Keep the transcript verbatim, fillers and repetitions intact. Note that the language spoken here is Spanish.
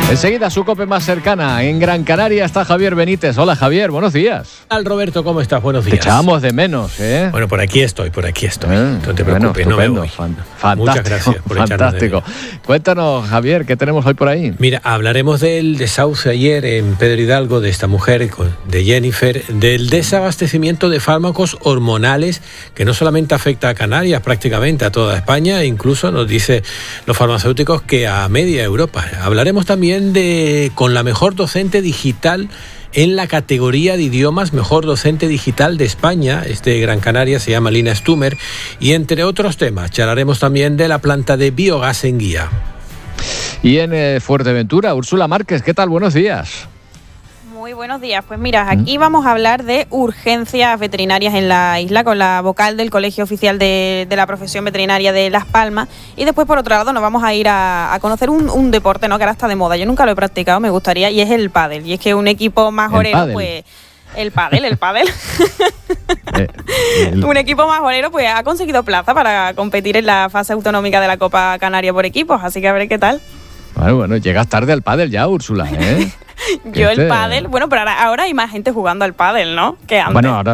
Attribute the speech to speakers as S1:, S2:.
S1: Enseguida su COPE más cercana. En Gran Canaria está Javier Benítez. Hola Javier, buenos días.
S2: Al Roberto, ¿cómo estás? Buenos días.
S1: Te echábamos de menos, ¿eh?
S2: Bueno, por aquí estoy, por aquí estoy.
S1: Eh,
S2: no te
S1: bueno,
S2: preocupes, no me voy.
S1: Fantástico.
S2: Muchas gracias por
S1: Fantástico. Cuéntanos, Javier, ¿qué tenemos hoy por ahí?
S2: Mira, hablaremos del desahucio ayer en Pedro Hidalgo de esta mujer, de Jennifer, del desabastecimiento de fármacos hormonales que no solamente afecta a Canarias, prácticamente a toda España, e incluso nos dice los farmacéuticos que a media Europa. Hablaremos también de con la mejor docente digital en la categoría de idiomas, mejor docente digital de España, este Gran Canaria, se llama Lina Stumer, y entre otros temas, charlaremos también de la planta de biogás en Guía.
S1: Y en eh, Fuerteventura, Úrsula Márquez, ¿qué tal? Buenos días.
S3: Muy buenos días. Pues mira, aquí vamos a hablar de urgencias veterinarias en la isla con la vocal del Colegio Oficial de, de la Profesión Veterinaria de Las Palmas. Y después, por otro lado, nos vamos a ir a, a conocer un, un deporte, ¿no?, que ahora está de moda. Yo nunca lo he practicado, me gustaría, y es el pádel. Y es que un equipo majorero, pues... El pádel, el pádel. eh, el... Un equipo majorero pues ha conseguido plaza para competir en la fase autonómica de la Copa Canaria por equipos. Así que a ver qué tal.
S1: Bueno, bueno, llegas tarde al pádel ya, Úrsula, ¿eh?
S3: Yo
S1: este...
S3: el pádel, bueno, pero ahora, ahora hay más gente jugando al pádel, ¿no?, que antes.
S1: Bueno, ahora